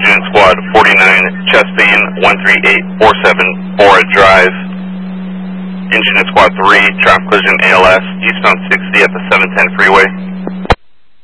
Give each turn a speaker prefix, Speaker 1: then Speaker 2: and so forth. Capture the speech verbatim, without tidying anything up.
Speaker 1: Engine Squad forty-nine, Chastain one three eight four seven, Bora Drive. Engine Squad three, traffic collision A L S, eastbound sixty at the seven ten freeway.